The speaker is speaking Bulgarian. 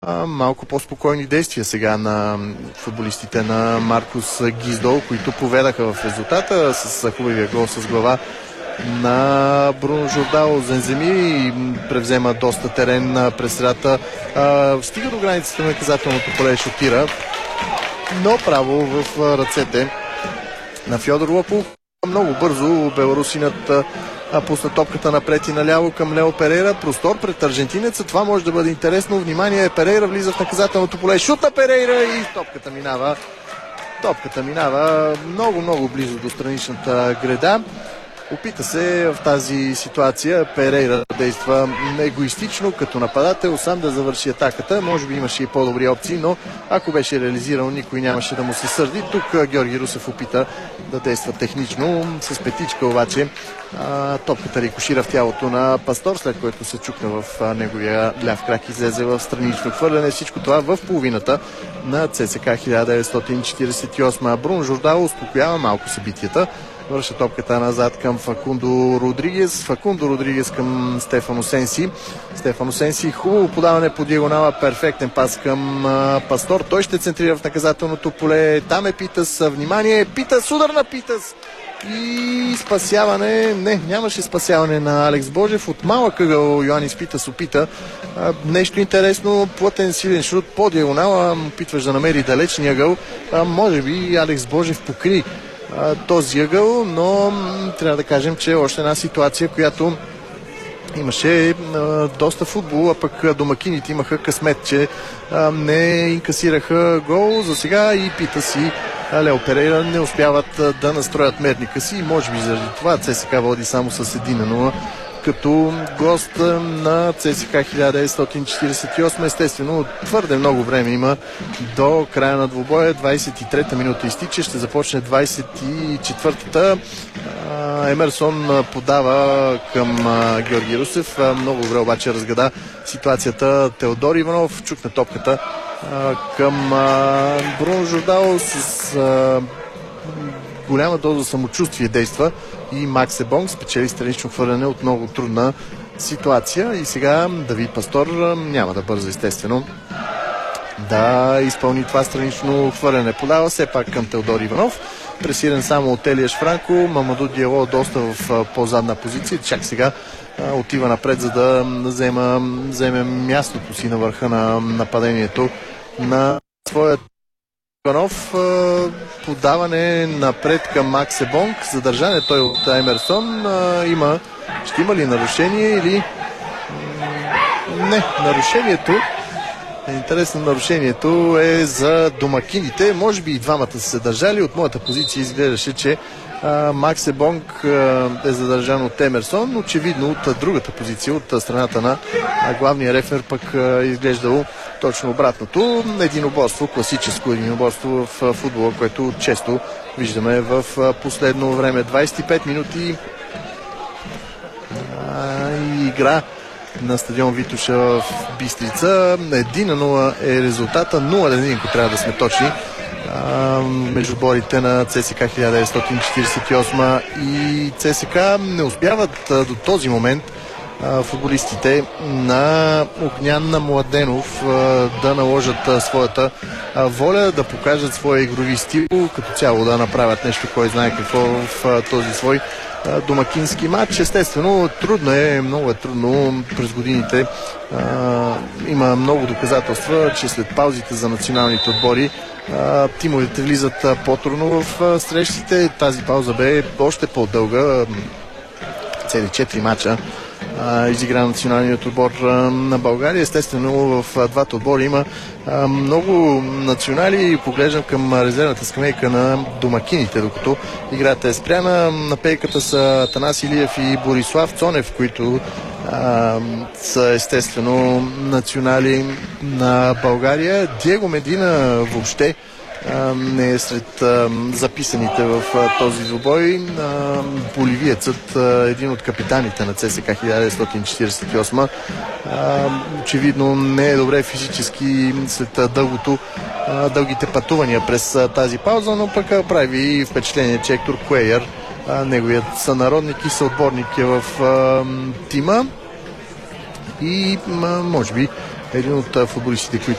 малко по-спокойни действия сега на футболистите на Маркус Гиздол, които поведаха в резултата с хубавия гол с глава на Бруно Жордао. Зенземи и превзема доста терен през средата. Стига до границата на наказателното поле, шутира, но право в ръцете на Фьодор Лопов. Много бързо беларусинът пусна топката напред и наляво към Лео Перейра. Простор пред аржентинеца. Това може да бъде интересно. Внимание, Перейра влиза в наказателното поле. Шут на Перейра и топката минава. Топката минава много близо до страничната греда. Опита се в тази ситуация Перейра да действа егоистично като нападател, сам да завърши атаката. Може би имаше и по-добри опции, но ако беше реализирал, никой нямаше да му се сърди. Тук Георги Русев опита да действа технично, с петичка обаче. Топката рикошира в тялото на Пастор, след което се чукна в неговия ляв крак и излезе в странично хвърляне. Всичко това в половината на ЦСК 1948. Бруно Жордао успокоява малко събитията. Върша топката назад към Факундо Родригес. Факундо Родригес към Стефано Сенси. Стефано Сенси, хубаво подаване по диагонала, перфектен пас към Пастор. Той ще центрира в наказателното поле. Там е Питъс. Внимание, Питъс, удар на Питъс. И спасяване. Не, нямаше спасяване на Алекс Божев. От малък ъгъл Йоанис Питъс опита нещо интересно. Плътен силен шут по диагонала. Опитваш да намери далечния ъгъл. Може би Алекс Божев покри този ъгъл, но трябва да кажем, че още една ситуация, която имаше доста футбол, а пък домакините имаха късмет, че не инкасираха гол. За сега и Питъс и Лео Перейра не успяват да настроят мерника си и може би заради това ЦСКА води само с 1-0 като гост на ЦСКА 1948. Естествено, твърде много време има до края на двубоя. 23-та минута изтича, ще започне 24-та. Емерсон подава към Георги Русев. Много добре обаче разгада ситуацията Теодор Иванов. Чукна топката към Бруно Жордао с голяма доза самочувствие действа и Макс Ебонг спечели странично хвърляне от много трудна ситуация. И сега Давид Пастор няма да бърза естествено да изпълни това странично хвърляне. Подава все пак към Теодор Иванов. Пресирен само от Елиаш Франко. Мамаду Диало доста в по-задна позиция. Чак сега отива напред, за да вземе мястото си на върха на нападението на своят Иванов. Подаване напред към Макс Ебонг. Задържане той от Емерсон. Ще има ли нарушение или не? Нарушението интересно, нарушението е за домакините. Може би и двамата са се държали. От моята позиция изглеждаше, че Макс Ебонг е задържан от Емерсон. Очевидно от другата позиция, от страната на главния рефер, пък изглеждало точно обратното. Единоборство, класическо единоборство в футбола, което често виждаме в последно време. 25 минути игра на стадион Витоша в Бистрица. 1-0 е резултата. 0-1, ако трябва да сме точни, между борите на ЦСКА 1948 и ЦСКА. Не успяват до този момент футболистите на Огнян Младенов да наложат своята воля, да покажат своя игрови стил, като цяло да направят нещо, кой знае какво в този свой домакински матч. Естествено, много е трудно през годините. Има много доказателства, че след паузите за националните отбори тимовете влизат по-трудно в срещите. Тази пауза бе още по-дълга. Цели 4 мача изигра националният отбор на България. Естествено, в двата отбора има много национали. Поглеждам към резервната скамейка на домакините, докато играта е спряна. На пейката са Атанас Илиев и Борислав Цонев, които са естествено национали на България. Диего Медина въобще не е сред записаните в този двубой. Боливиецът, един от капитаните на ЦСКА 1948, очевидно не е добре физически след дългите пътувания през тази пауза, но пък прави впечатление, че Ектор Куейер, неговият сънародник и съотборник е в тима и може би един от футболистите, които